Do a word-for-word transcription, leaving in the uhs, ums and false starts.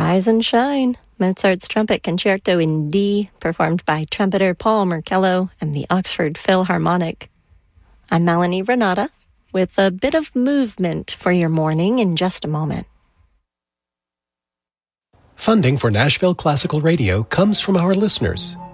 Rise and Shine, Mozart's Trumpet Concerto in D, performed by trumpeter Paul Merkello and the Oxford Philharmonic. I'm Melanie Renata, with a bit of movement for your morning in just a moment. Funding for Nashville Classical Radio comes from our listeners